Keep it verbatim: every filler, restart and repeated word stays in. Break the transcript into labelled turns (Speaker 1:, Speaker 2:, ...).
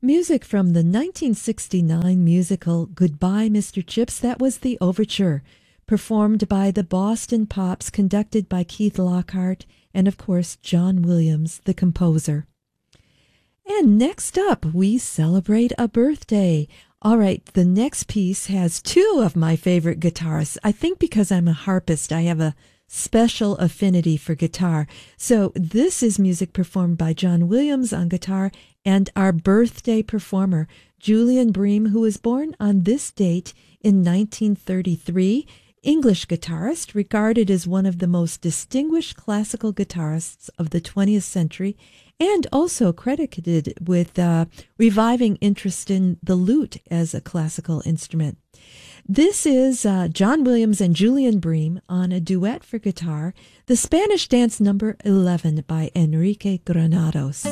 Speaker 1: Music from the nineteen sixty-nine musical Goodbye, Mister Chips. That was the overture, performed by the Boston Pops, conducted by Keith Lockhart, and of course, John Williams, the composer. And next up, we celebrate a birthday. All right, the next piece has two of my favorite guitarists. I think because I'm a harpist, I have a special affinity for guitar. So this is music performed by John Williams on guitar and our birthday performer, Julian Bream, who was born on this date in nineteen thirty-three, English guitarist, regarded as one of the most distinguished classical guitarists of the twentieth century, and also credited with uh, reviving interest in the lute as a classical instrument. This is uh, John Williams and Julian Bream on a duet for guitar, the Spanish dance number eleven by Enrique Granados.